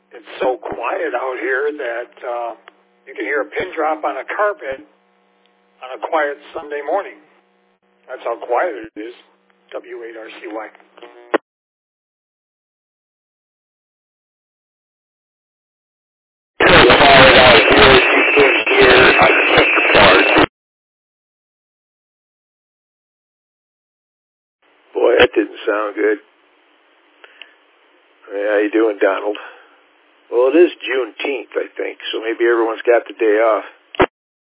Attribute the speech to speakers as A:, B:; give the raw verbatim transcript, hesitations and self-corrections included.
A: It's so quiet out here that uh, you can hear a pin drop on a carpet on a quiet Sunday morning. That's how quiet it is. W eight R C Y.
B: Boy, that didn't sound good. Hey, how you doing, Donald? Well, it is Juneteenth, I think, so maybe everyone's got the day off.